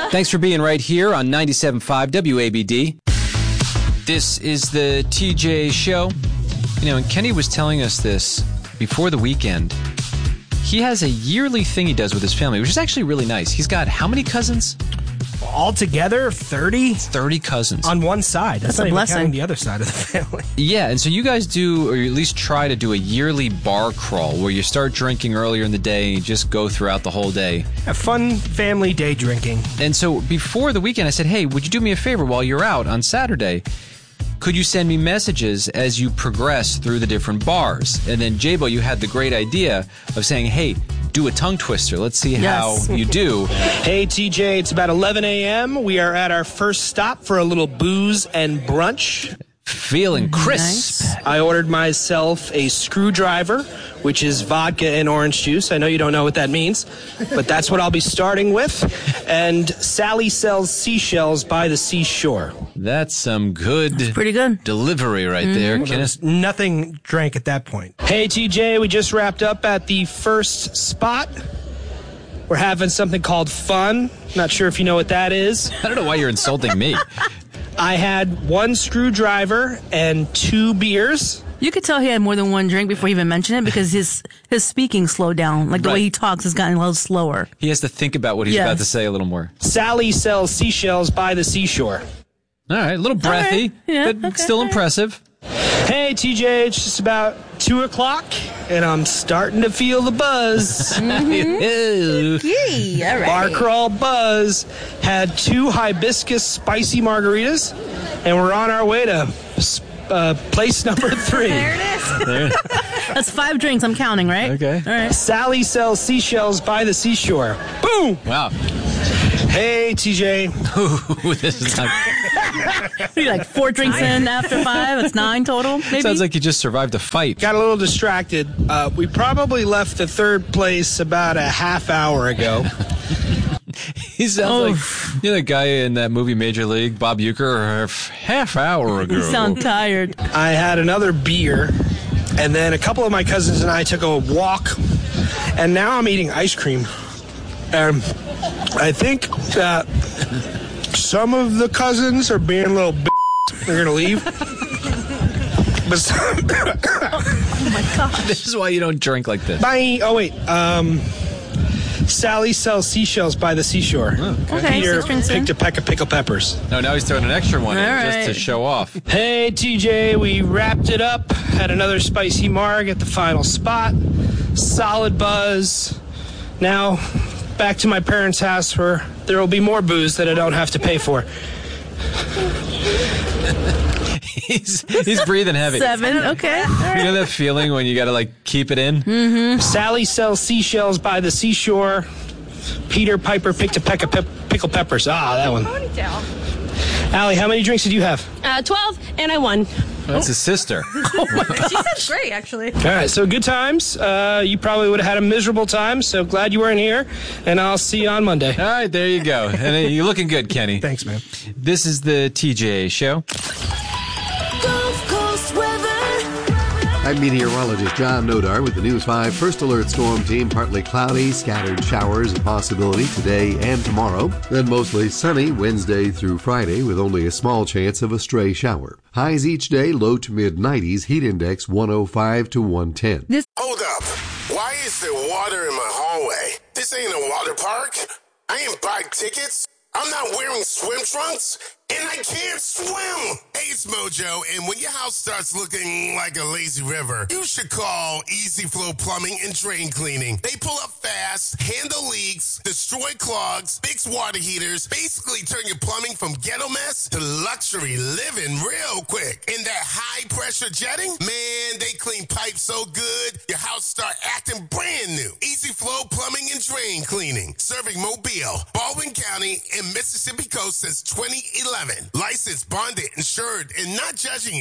Thanks for being right here on 97.5 WABD. This is the TJ Show. You know, and Kenny was telling us this before the weekend. He has a yearly thing he does with his family, which is actually really nice. He's got how many cousins? Altogether, 30? 30 cousins. On one side. That's not a even blessing. counting the other side of the family. Yeah, and so you guys do, or you at least try to do a yearly bar crawl where you start drinking earlier in the day and you just go throughout the whole day. A fun family day drinking. And so before the weekend, I said, hey, would you do me a favor while you're out on Saturday? Could you send me messages as you progress through the different bars? And then, J-Bo, you had the great idea of saying, hey, do a tongue twister. Let's see how you do. Hey, TJ, it's about 11 a.m. We are at our first stop for a little booze and brunch. Feeling crisp. Nice. I ordered myself a screwdriver, which is vodka and orange juice. I know you don't know what that means, but that's what I'll be starting with. And Sally sells seashells by the seashore. That's some good Pretty good. delivery right there, Kenneth. There's nothing drank at that point. Hey, TJ, we just wrapped up at the first spot. We're having something called fun. Not sure if you know what that is. I don't know why you're insulting me. I had one screwdriver and 2 beers. You could tell he had more than one drink before he even mentioned it because his speaking slowed down. Like the way he talks has gotten a little slower. He has to think about what he's about to say a little more. Sally sells seashells by the seashore. All right, a little breathy, Yeah, but okay, still all right. impressive. Hey, TJ, it's just about 2 o'clock, and I'm starting to feel the buzz. Ew. Yee, all right. Bar crawl buzz. Had 2 hibiscus spicy margaritas, and we're on our way to place number 3. There it is. That's 5 drinks I'm counting, right? Okay. All right. Sally sells seashells by the seashore. Boom! Wow. Hey, TJ. Ooh, this is not... What are you, like 4 drinks in after 5? It's 9 total, maybe? Sounds like you just survived a fight. Got a little distracted. We probably left the 3rd place about a half hour ago. He sounds like the guy in that movie Major League, Bob Uecker, a half hour ago. You sound tired. I had another beer, and then a couple of my cousins and I took a walk, and now I'm eating ice cream. I think that some of the cousins are being a little They're going to leave. But Oh, my gosh. This is why you don't drink like this. bye. Oh, wait. Sally sells seashells by the seashore. Okay, Peter 6 drinks in. picked a peck of pickled peppers. No, now he's throwing an extra one in All just to right. show off. Hey, TJ, we wrapped it up. Had another spicy marg at the final spot. Solid buzz. Now, back to my parents' house where there will be more booze that I don't have to pay for. He's breathing heavy. 7, okay. All right. You know that feeling when you got to like keep it in? Sally sells seashells by the seashore. Peter Piper picked a peck of pickled peppers. Ah, that one. Allie, how many drinks did you have? 12, and I won. That's his sister. She said great, actually. All right, so good times. You probably would have had a miserable time, so glad you weren't here, and I'll see you on Monday. All right, there you go. And you're looking good, Kenny. Thanks, man. This is the TJ Show. Gulf Coast weather. I'm meteorologist John Nodar with the News 5 First Alert Storm Team. Partly cloudy, scattered showers a possibility today and tomorrow. Then mostly sunny Wednesday through Friday with only a small chance of a stray shower. Highs each day, low to mid-90s, heat index 105 to 110. Hold up. Why is there water in my hallway? This ain't a water park. I ain't buying tickets. I'm not wearing swim trunks. And I can't swim. Hey, it's Mojo, and when your house starts looking like a lazy river, you should call Easy Flow Plumbing and Drain Cleaning. They pull up fast, handle leaks, destroy clogs, fix water heaters, basically turn your plumbing from ghetto mess to luxury living real quick. And that high-pressure jetting, man, they clean pipes so good, your house start acting brand new. Easy Flow Plumbing and Drain Cleaning, serving Mobile, Baldwin County, and Mississippi Coast since 2011. Licensed, bonded, insured, and not judging you.